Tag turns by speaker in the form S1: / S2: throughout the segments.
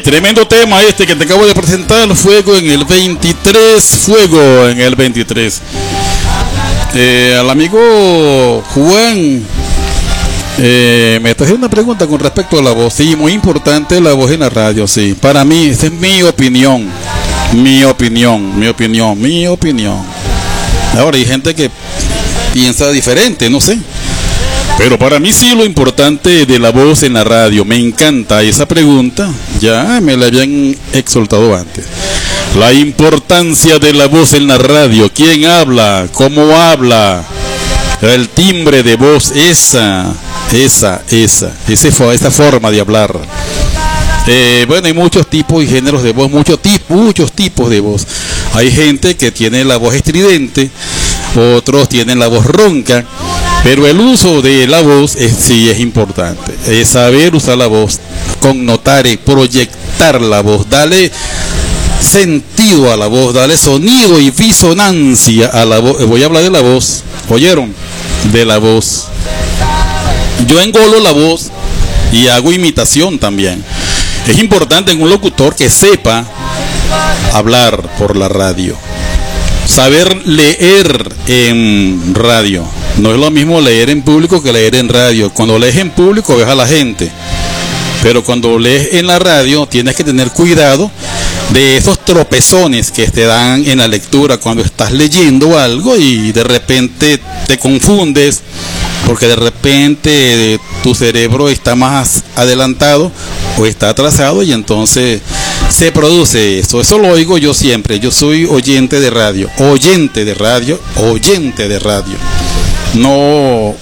S1: tremendo tema este que te acabo de presentar. Fuego en el 23. Fuego en el 23. Al amigo Juan me está haciendo una pregunta con respecto a la voz. Sí, muy importante la voz en la radio, sí. Para mí, esa es mi opinión. Mi opinión. Ahora hay gente que piensa diferente, no sé. Pero para mí sí, lo importante de la voz en la radio. Me encanta esa pregunta. Ya me la habían exaltado antes. La importancia de la voz en la radio. ¿Quién habla? ¿Cómo habla? El timbre de voz. Esa forma de hablar. Bueno, hay muchos tipos y géneros de voz. Muchos tipos de voz. Hay gente que tiene la voz estridente. Otros tienen la voz ronca. Pero el uso de la voz sí es importante. Es saber usar la voz, connotar, proyectar la voz, darle sentido a la voz, darle sonido y disonancia a la voz. Voy a hablar de la voz. ¿Oyeron? De la voz. Yo engolo la voz y hago imitación también. Es importante en un locutor que sepa hablar por la radio. Saber leer en radio. No es lo mismo leer en público que leer en radio. Cuando lees en público ves a la gente, pero cuando lees en la radio tienes que tener cuidado de esos tropezones que te dan en la lectura cuando estás leyendo algo y de repente te confundes porque de repente tu cerebro está más adelantado o está atrasado y entonces se produce eso. Eso lo oigo yo siempre. Yo soy oyente de radio. No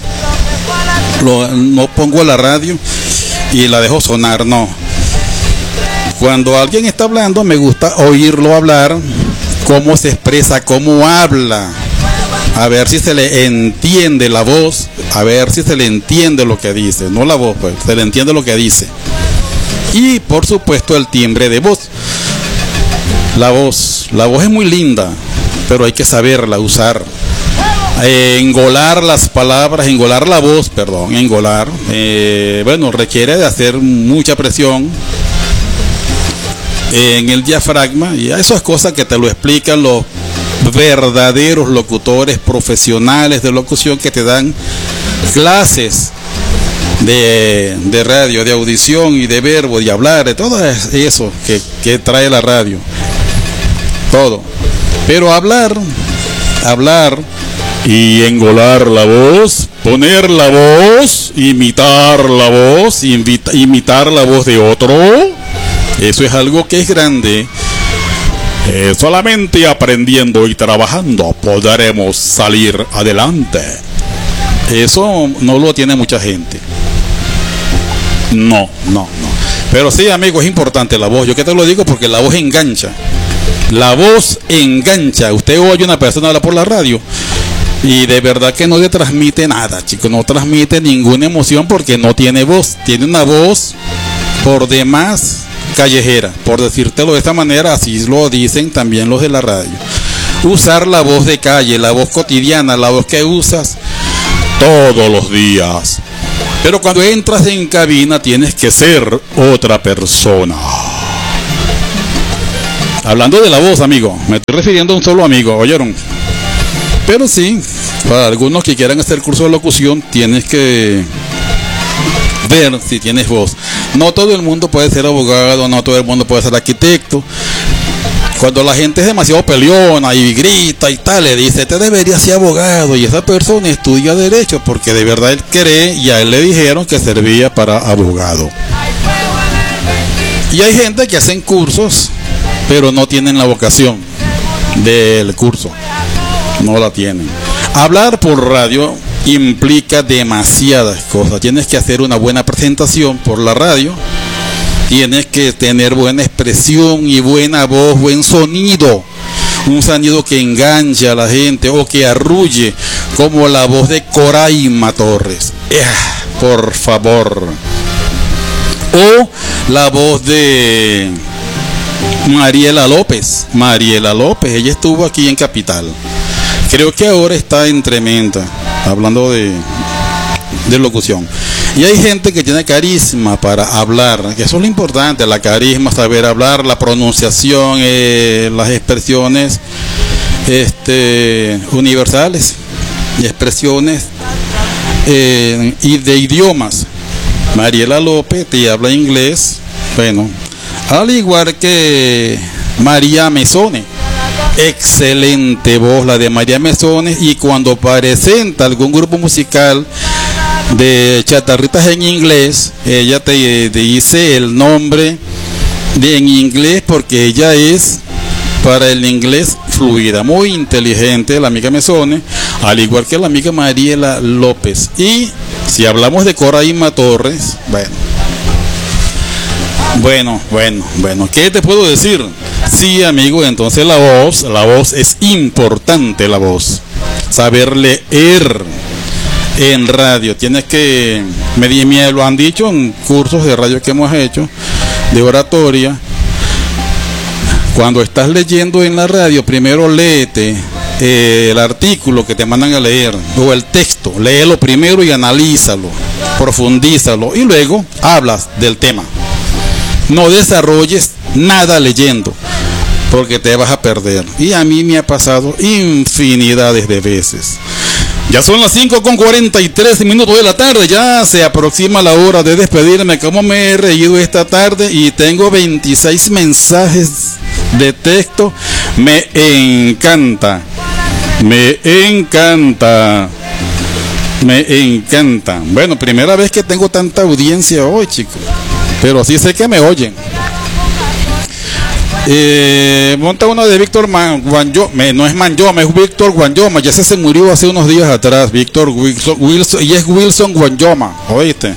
S1: pongo la radio y la dejo sonar, no. Cuando alguien está hablando me gusta oírlo hablar, cómo se expresa, cómo habla, a ver si se le entiende la voz, a ver si se le entiende lo que dice, no la voz, pues, se le entiende lo que dice. Y por supuesto el timbre de voz. La voz es muy linda, pero hay que saberla usar. Engolar las palabras, engolar la voz, bueno, requiere de hacer mucha presión en el diafragma, y eso es cosa que te lo explican los verdaderos locutores profesionales de locución que te dan clases de radio, de audición y de verbo, de hablar, de todo eso que trae la radio, todo. Pero hablar y engolar la voz, poner la voz, imitar la voz, imitar la voz de otro, eso es algo que es grande. Solamente aprendiendo y trabajando podremos salir adelante. Eso no lo tiene mucha gente. No. Pero sí, amigo, es importante la voz. Yo que te lo digo porque la voz engancha. La voz engancha. Usted oye a una persona hablar por la radio y de verdad que no le transmite nada, chicos. No transmite ninguna emoción porque no tiene voz. Tiene una voz por demás callejera, por decírtelo de esta manera. Así lo dicen también los de la radio. Usar la voz de calle, la voz cotidiana, la voz que usas todos los días. Pero cuando entras en cabina tienes que ser otra persona. Hablando de la voz, amigo, me estoy refiriendo a un solo amigo, ¿oyeron? Pero sí, para algunos que quieran hacer curso de locución tienes que ver si tienes voz. No todo el mundo puede ser abogado, no todo el mundo puede ser arquitecto. Cuando la gente es demasiado peleona y grita y tal, le dice, te deberías ser abogado, y esa persona estudia derecho porque de verdad él cree y a él le dijeron que servía para abogado. Y hay gente que hacen cursos pero no tienen la vocación del curso, no la tienen. Hablar por radio implica demasiadas cosas. Tienes que hacer una buena presentación por la radio, tienes que tener buena expresión y buena voz, buen sonido, un sonido que enganche a la gente o que arrulle, como la voz de Coraima Torres, por favor, o la voz de Mariela López, ella estuvo aquí en Capital, creo que ahora está en Tremenda, hablando de locución. Y hay gente que tiene carisma para hablar, que eso es lo importante, la carisma, saber hablar, la pronunciación, las expresiones universales, expresiones y de idiomas. Mariela López te habla inglés, bueno, al igual que María Mesones. Excelente voz la de María Mesones, y cuando presenta algún grupo musical de chatarritas en inglés, ella te dice el nombre en inglés, porque ella es para el inglés fluida, muy inteligente la amiga Mesones, al igual que la amiga Mariela López. Y si hablamos de Coraima Torres, bueno, ¿qué te puedo decir? Sí, amigo, entonces la voz es importante, la voz. Saber leer en radio, tienes que, me lo han dicho en cursos de radio que hemos hecho, de oratoria. Cuando estás leyendo en la radio, primero léete el artículo que te mandan a leer, o el texto, léelo primero y analízalo, profundízalo, y luego hablas del tema. No desarrolles nada leyendo, porque te vas a perder. Y a mí me ha pasado infinidades de veces. Ya son las 5:43 de la tarde, ya se aproxima la hora de despedirme. Como me he reído esta tarde, y tengo 26 mensajes de texto. Me encanta. Bueno, primera vez que tengo tanta audiencia hoy, chicos, pero sí sé que me oyen. Monta una de Víctor Guanyoma, no es Manyoma, es Víctor Guanyoma, ya se murió hace unos días atrás, Víctor Wilson, y es Wilson Guanyoma, ¿oíste?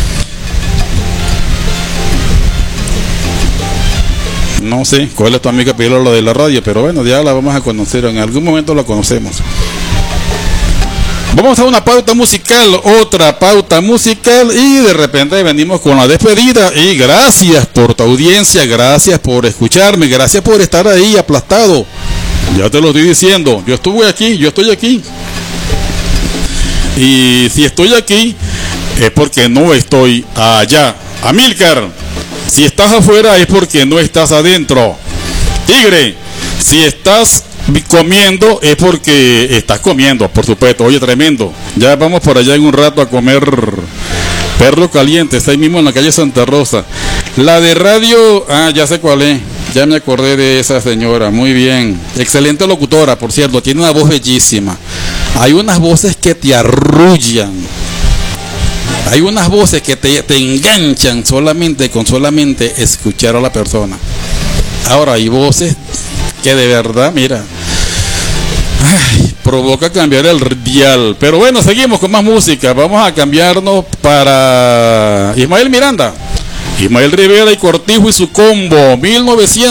S1: No sé cuál es tu amiga Pilar, de la radio, pero bueno, ya la vamos a conocer, en algún momento la conocemos. Vamos a una pauta musical, otra pauta musical, y de repente venimos con la despedida. Y gracias por tu audiencia, gracias por escucharme, gracias por estar ahí aplastado. Ya te lo estoy diciendo, yo estoy aquí. Y si estoy aquí, es porque no estoy allá. Amílcar, si estás afuera es porque no estás adentro. Tigre, si estás comiendo es porque estás comiendo, por supuesto. Oye, tremendo. Ya vamos por allá en un rato a comer perro caliente, está ahí mismo en la calle Santa Rosa. La de radio, ya sé cuál es. Ya me acordé de esa señora, muy bien. Excelente locutora, por cierto, tiene una voz bellísima. Hay unas voces que te arrullan. Hay unas voces que te enganchan solamente escuchar a la persona. Ahora hay voces que de verdad, mira, provoca cambiar el dial. Pero bueno, seguimos con más música. Vamos a cambiarnos para Ismael Miranda, Ismael Rivera y Cortijo y su combo.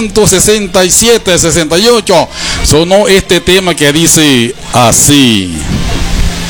S1: 1967-68 sonó este tema que dice así.